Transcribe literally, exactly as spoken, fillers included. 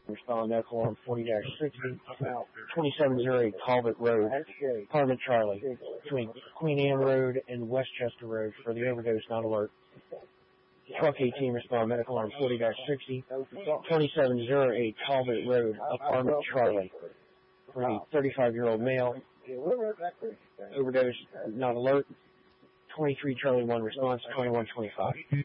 Respond medical alarm forty sixty, twenty-seven oh eight Talbot Road, Apartment Charlie, between Queen Anne Road and Westchester Road for the overdose not alert. Truck eighteen, respond medical alarm forty sixty, twenty-seven oh eight Talbot Road, Apartment Charlie, for a thirty-five-year-old male, overdose not alert. twenty-three Charlie one response, twenty-one twenty-five.